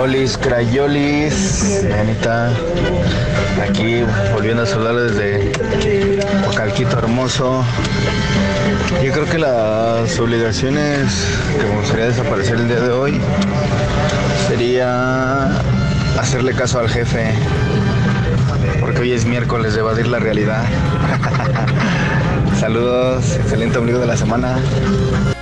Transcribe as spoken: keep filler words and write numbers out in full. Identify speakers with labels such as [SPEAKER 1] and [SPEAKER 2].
[SPEAKER 1] Yolis, Crayolis, Anita, aquí volviendo a saludar desde Calquito hermoso. Yo creo que las obligaciones que me gustaría desaparecer el día de hoy sería hacerle caso al jefe, porque hoy es miércoles de evadir la realidad. Saludos, excelente ombligo de la semana.